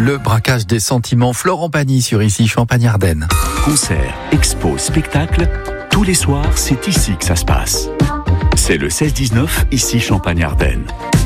le braquage des sentiments. Florent Pagny sur ici Champagne-Ardenne. Concerts, expos, spectacles, tous les soirs, c'est ici que ça se passe. C'est le 16-19, ici Champagne-Ardenne.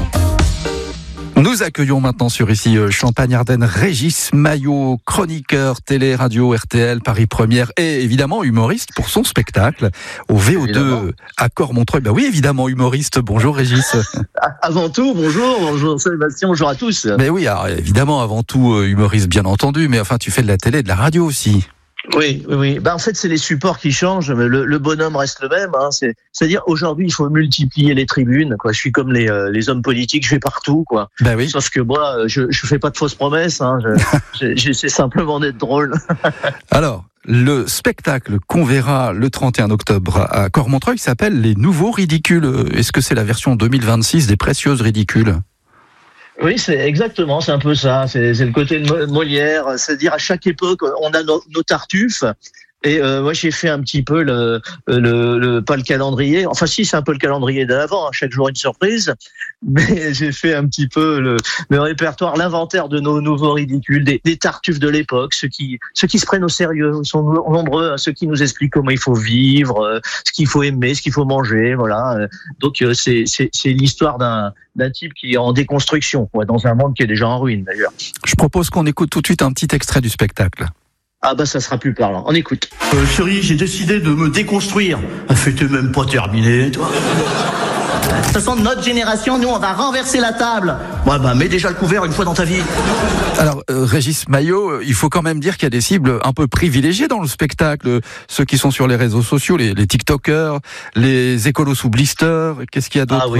Nous accueillons maintenant sur ici Champagne-Ardenne Régis Maillot, chroniqueur télé, radio, RTL, Paris Première et évidemment humoriste pour son spectacle au VO2 évidemment. À Cormontreuil. Oui, évidemment humoriste. Bonjour Régis. Avant tout, bonjour Sébastien, bonjour à tous. Mais oui, alors, évidemment avant tout humoriste bien entendu, mais enfin tu fais de la télé et de la radio aussi. Oui. En fait, c'est les supports qui changent, mais le bonhomme reste le même. C'est-à-dire, aujourd'hui, il faut multiplier les tribunes. Je suis comme les hommes politiques, je vais partout. Oui. Sauf que moi, je fais pas de fausses promesses. J'essaie simplement d'être drôle. Alors, le spectacle qu'on verra le 31 octobre à Cormontreuil s'appelle Les Nouveaux Ridicules. Est-ce que c'est la version 2026 des Précieuses Ridicules ? Oui, c'est un peu ça. C'est le côté de Molière, c'est-à-dire à chaque époque, on a nos tartuffes. Et moi, j'ai fait un petit peu pas le calendrier. Enfin, si, c'est un peu le calendrier d'avant. Chaque jour une surprise. Mais j'ai fait un petit peu le répertoire, l'inventaire de nos nouveaux ridicules, des tartuffes de l'époque, ceux qui se prennent au sérieux. Ils sont nombreux, ceux qui nous expliquent comment il faut vivre, ce qu'il faut aimer, ce qu'il faut manger. Voilà. Donc c'est l'histoire d'un type qui est en déconstruction, dans un monde qui est déjà en ruine d'ailleurs. Je propose qu'on écoute tout de suite un petit extrait du spectacle. Ça sera plus parlant. On écoute. Chérie, j'ai décidé de me déconstruire. T'es même pas terminé, toi. De toute façon, de notre génération, nous, on va renverser la table. Mets déjà le couvert une fois dans ta vie. Alors, Régis Maillot, il faut quand même dire qu'il y a des cibles un peu privilégiées dans le spectacle. Ceux qui sont sur les réseaux sociaux, les TikTokers, les écolos sous blister. Qu'est-ce qu'il y a d'autre?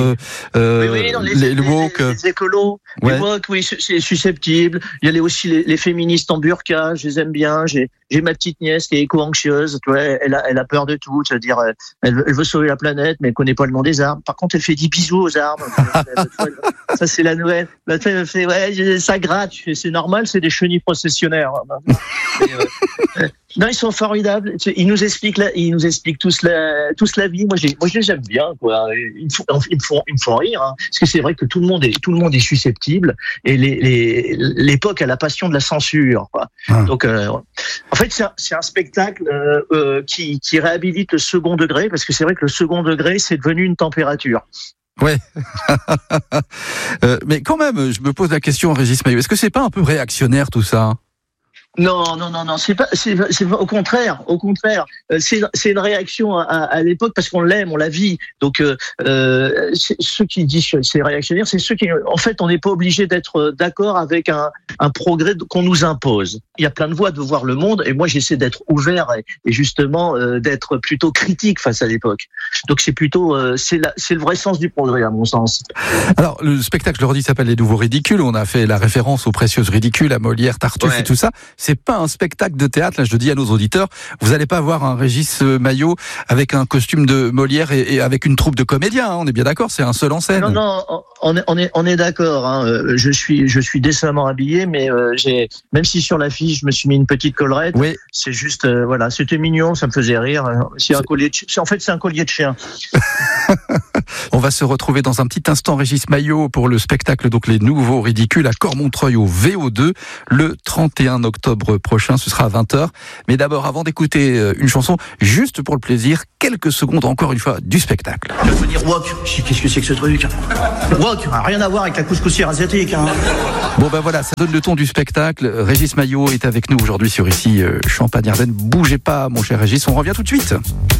Les woke. Les écolos. Ouais. Les woke, oui, c'est susceptible. Il y a aussi les féministes en burqa. Je les aime bien. J'ai ma petite nièce qui est éco-anxieuse. Tu vois, elle a peur de tout. C'est-à-dire, elle veut sauver la planète, mais elle connaît pas le nom des arbres. Par contre, elle fait 10 bisous aux arbres. Ça, c'est la nouvelle. Elle fait, ça gratte. C'est normal, c'est des chenilles processionnaires. Non, ils sont formidables. Ils nous expliquent tous la vie. Moi, je les aime bien, Ils me font rire, parce que c'est vrai que tout le monde est susceptible. Et l'époque a la passion de la censure, Donc, en fait, c'est un spectacle qui réhabilite le second degré, parce que c'est vrai que le second degré, c'est devenu une température. Ouais. Mais quand même, je me pose la question, Régis Maillot, est-ce que c'est pas un peu réactionnaire tout ça ? Non, c'est pas, au contraire, c'est une réaction à l'époque parce qu'on l'aime, on la vit. Donc, ceux qui disent que c'est réactionnaire, c'est ceux qui, en fait, on n'est pas obligé d'être d'accord avec un progrès qu'on nous impose. Il y a plein de voies de voir le monde, et moi, j'essaie d'être ouvert et justement d'être plutôt critique face à l'époque. Donc, c'est plutôt, c'est le vrai sens du progrès, à mon sens. Alors, le spectacle, je le redis, s'appelle Les Nouveaux Ridicules. On a fait la référence aux Précieuses Ridicules, à Molière, Tartuffe et tout ça. C'est pas un spectacle de théâtre, là je le dis à nos auditeurs, vous allez pas voir un Régis Maillot avec un costume de Molière et avec une troupe de comédiens, on est bien d'accord, c'est un seul en scène. Non, on est d'accord, je suis décemment habillé, mais même si sur l'affiche je me suis mis une petite collerette, oui. C'est juste, c'était mignon, ça me faisait rire, c'est un collier de chien. On va se retrouver dans un petit instant, Régis Maillot, pour le spectacle, donc Les Nouveaux Ridicules à Cormontreuil au VO2, le 31 octobre prochain, ce sera à 20h. Mais d'abord, avant d'écouter une chanson, juste pour le plaisir, quelques secondes encore une fois du spectacle. Je veux dire wok, qu'est-ce que c'est que ce truc? Wok, rien à voir avec la couscoussière asiatique. Bon voilà, ça donne le ton du spectacle. Régis Maillot est avec nous aujourd'hui sur ici Champagne-Ardenne. Bougez pas, mon cher Régis, on revient tout de suite.